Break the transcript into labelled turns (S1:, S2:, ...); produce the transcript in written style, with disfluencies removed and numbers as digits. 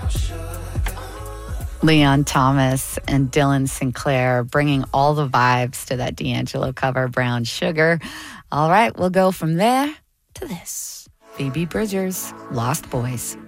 S1: Leon Thomas and Dylan Sinclair bringing all the vibes to that D'Angelo cover, Brown Sugar. All right, we'll go from there to this. Phoebe Bridgers, Lost Boys.